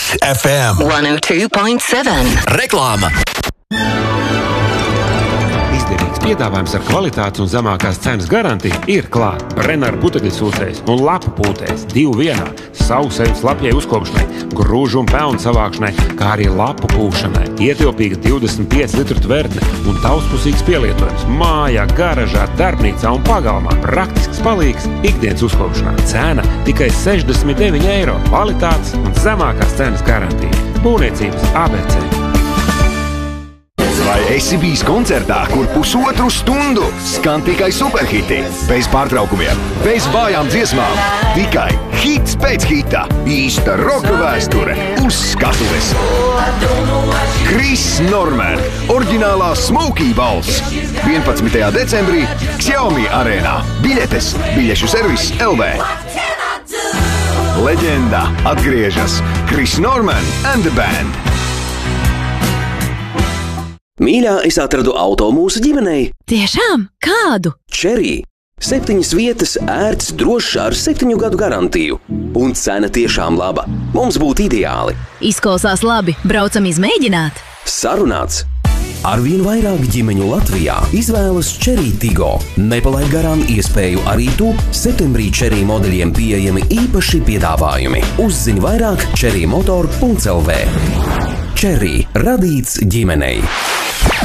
Kiss FM 102.7. Reklāma. Izdevīgs piedāvājums ar kvalitātes un zemākās cenas garantiju ir klāt. Brenner putekļu sūcējs un lapu pūtējs 2 vienā. Sausējums lapjai uzkopšanai, grūžu un pelnu savākšanai, kā arī lapu pūšanai. Ietilpīga 25 litru tvertne un daudzpusīgs pielietojums mājā, garažā, darbnīcā un pagalmā. Praktisks palīgs ikdienas uzkopšanā. Cena tikai 69 eiro. Kvalitātes un zemākās cenas garantija. Būvniecības ABC. Vai esi bijis koncertā, kur pusotru stundu skan tikai superhiti? Bez pārtraukumiem, bez vājām dziesmām, tikai hits pēc hita, īsta roka vēsture uz skatuves. Chris Norman, oriģinālā Smokey balss. 11. decembrī Xiaomi arēnā. Biļetes biļešu servis LV. Leģenda atgriežas. Chris Norman and the Band. Mīļā, es atradu auto mūsu ģimenei. Tiešām? Kādu? Cherry. 7 vietas, ērts, drošs ar 7 gadu garantiju. Un cena tiešām laba. Mums būtu ideāli. Izklausās labi. Braucam izmēģināt. Sarunāts. Arvien vairāk ģimeņu Latvijā izvēlas Cherry Tiggo. Nepalaid garām iespēju arī tu. Septembrī Cherry modeļiem pieejami īpaši piedāvājumi. Uzzini vairāk cherrymotor.lv. Cherry radīts ģimenei.